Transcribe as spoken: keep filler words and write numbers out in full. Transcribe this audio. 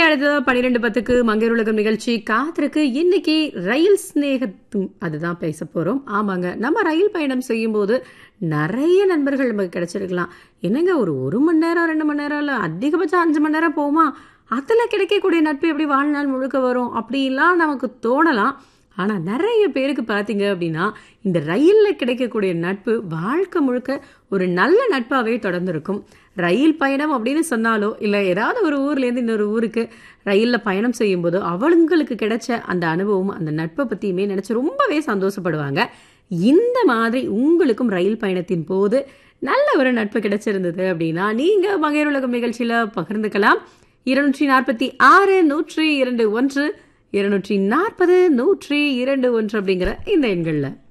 அடுத்தது பன்னிரெண்டு பத்துக்கு மங்கையர் உலகம் நிகழ்ச்சி காத்திருக்கு. இன்னைக்கு ரயில் ஸ்நேகத்தும் அதுதான் பேச போறோம். ஆமாங்க, நம்ம ரயில் பயணம் செய்யும் போது நிறைய நண்பர்கள் நமக்கு கிடைச்சிருக்கலாம். என்னங்க ஒரு ஒரு மணி நேரம் ரெண்டு மணி நேரம் இல்ல அதிகபட்சம் அஞ்சு மணி நேரம் போகுமா, அதுல கிடைக்கக்கூடிய நட்பு எப்படி வாழ்நாள் முழுக்க வரும் அப்படிலாம் நமக்கு தோணலாம். ஆனா நிறைய பேருக்கு பாத்தீங்க அப்படின்னா இந்த ரயில்ல கிடைக்கக்கூடிய நட்பு வாழ்க்கை முழுக்க ஒரு நல்ல நட்பாவே தொடர்ந்து இருக்கும். ரயில் பயணம் அப்படின்னு சொன்னாலோ இல்ல ஏதாவது ஒரு ஊர்ல இருந்து இன்னொரு ஊருக்கு ரயில்ல பயணம் செய்யும் போது அவங்களுக்கு கிடைச்ச அந்த அனுபவம் அந்த நட்பை பத்தியுமே நினைச்சு ரொம்பவே சந்தோஷப்படுவாங்க. இந்த மாதிரி உங்களுக்கும் ரயில் பயணத்தின் போது நல்ல ஒரு நட்பு கிடைச்சிருந்தது அப்படின்னா நீங்க மங்கையர் உலகம் நிகழ்ச்சியில பகிர்ந்துக்கலாம். இருநூற்றி நாற்பத்தி ஆறு நூற்றி இரண்டு ஒன்று இருநூற்றி நாற்பது நூற்றி இரண்டு ஒன்று அப்படிங்கிற இந்த எண்கள்ல